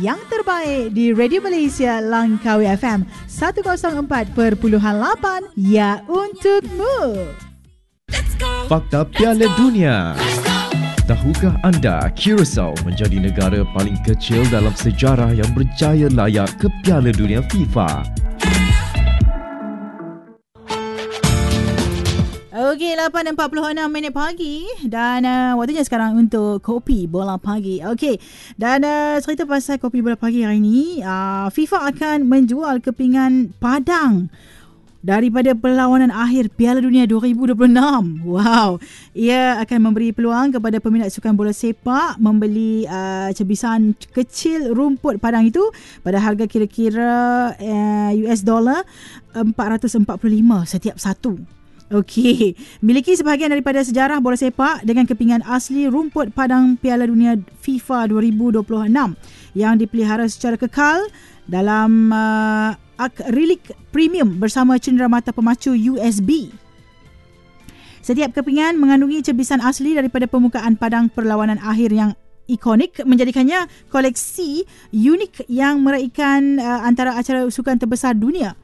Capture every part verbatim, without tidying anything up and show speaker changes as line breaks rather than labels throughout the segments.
yang terbaik di Radio Malaysia Langkawi F M seratus empat perpuluhan lapan. Ya, untukmu.
Fakta Piala Dunia. Tahukah anda Curaçao menjadi negara paling kecil dalam sejarah yang berjaya layak ke Piala Dunia FIFA?
Okey, lapan empat puluh enam minit pagi dan uh, waktunya sekarang untuk Kopi Bola Pagi. Okey, dan uh, cerita pasal Kopi Bola Pagi hari ini, uh, FIFA akan menjual kepingan padang daripada perlawanan akhir Piala Dunia dua ribu dua puluh enam. Wow. Ia akan memberi peluang kepada peminat sukan bola sepak membeli uh, cebisan kecil rumput padang itu pada harga kira-kira uh, U S dollar empat ratus empat puluh lima setiap satu. Okey, miliki sebahagian daripada sejarah bola sepak dengan kepingan asli rumput padang Piala Dunia FIFA dua ribu dua puluh enam yang dipelihara secara kekal dalam uh, akrilik premium bersama cenderamata pemacu U S B. Setiap kepingan mengandungi cebisan asli daripada permukaan padang perlawanan akhir yang ikonik, menjadikannya koleksi unik yang meraikan uh, antara acara sukan terbesar dunia.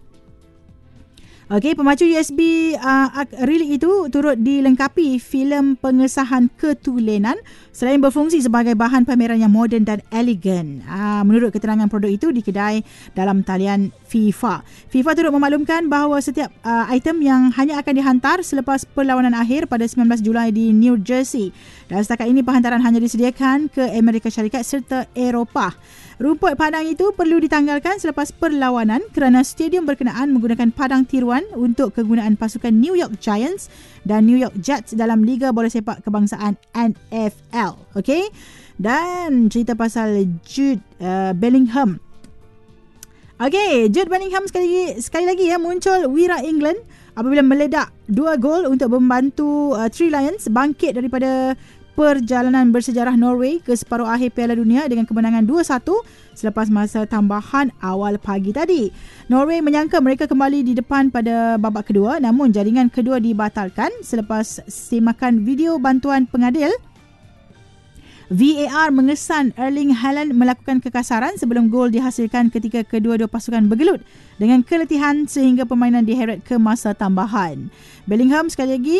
Okey, pemacu U S B uh, akrilik itu turut dilengkapi filem pengesahan ketulenan selain berfungsi sebagai bahan pameran yang moden dan elegan. Uh, menurut keterangan produk itu di kedai dalam talian FIFA. FIFA turut memaklumkan bahawa setiap uh, item yang hanya akan dihantar selepas perlawanan akhir pada sembilan belas Julai di New Jersey. Dan setakat ini penghantaran hanya disediakan ke Amerika Syarikat serta Eropah. Rumput padang itu perlu ditanggalkan selepas perlawanan kerana stadium berkenaan menggunakan padang tiruan untuk kegunaan pasukan New York Giants dan New York Jets dalam Liga Bola Sepak Kebangsaan N F L. Okey. Dan cerita pasal Jude uh, Bellingham. Okey, Jude Bellingham sekali sekali lagi ya muncul wira England apabila meledak dua gol untuk membantu uh, Three Lions bangkit daripada perjalanan bersejarah Norway ke separuh akhir Piala Dunia dengan kemenangan dua satu selepas masa tambahan awal pagi tadi. Norway menyangka mereka kembali di depan pada babak kedua, namun jaringan kedua dibatalkan selepas semakan video bantuan pengadil. V A R mengesan Erling Haaland melakukan kekasaran sebelum gol dihasilkan ketika kedua-dua pasukan bergelut dengan keletihan sehingga permainan diheret ke masa tambahan. Bellingham sekali lagi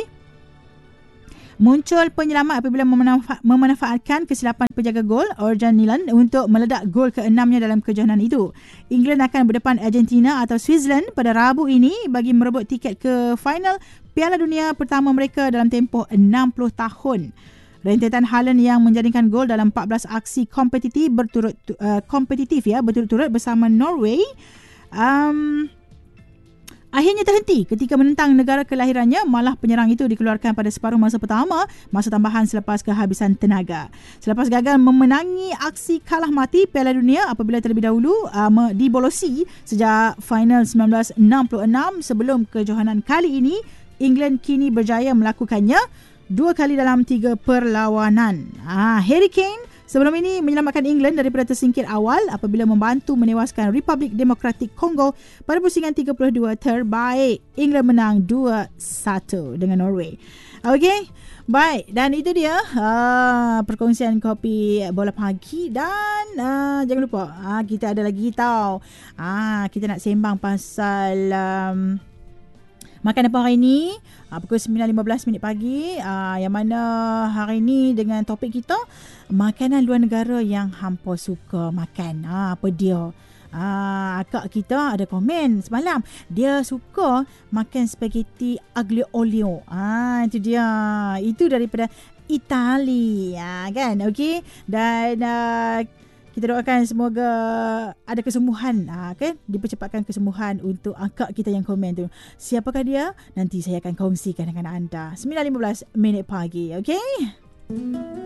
muncul penyelamat apabila memanfa- memanfaatkan kesilapan penjaga gol Orjan Nilan untuk meledak gol keenamnya dalam kejohanan itu. England akan berdepan Argentina atau Switzerland pada Rabu ini bagi merebut tiket ke final Piala Dunia pertama mereka dalam tempoh enam puluh tahun. Rentetan Haaland yang menjaringkan gol dalam empat belas aksi kompetitif berturut uh, kompetitif ya berturut-turut bersama Norway um, akhirnya terhenti ketika menentang negara kelahirannya, malah penyerang itu dikeluarkan pada separuh masa pertama, masa tambahan selepas kehabisan tenaga. Selepas gagal memenangi aksi kalah mati Piala Dunia apabila terlebih dahulu uh, dibolosi sejak final sembilan belas enam puluh enam sebelum kejohanan kali ini, England kini berjaya melakukannya dua kali dalam tiga perlawanan. Ah, Harry Kane sebelum ini menyelamatkan England daripada tersingkir awal apabila membantu menewaskan Republik Demokratik Kongo pada pusingan tiga puluh dua terbaik. England menang dua satu dengan Norway. Okey, baik, dan itu dia uh, perkongsian Kopi Bola Pagi. Dan uh, jangan lupa uh, kita ada lagi tau uh, kita nak sembang pasal um, makan apa hari ni? Uh, pukul sembilan lima belas minit pagi. Uh, yang mana hari ni dengan topik kita, makanan luar negara yang hampa suka makan. Uh, apa dia? Uh, akak kita ada komen semalam. Dia suka makan spaghetti aglio olio. Ah, uh, itu dia. Itu daripada Itali. Uh, kan? Okey. Dan Uh, kita doakan semoga ada kesembuhan, ha, kan? Dipercepatkan kesembuhan untuk akak kita yang komen tu. Siapakah dia? Nanti saya akan kongsikan dengan anda. sembilan lima belas minit pagi, okey?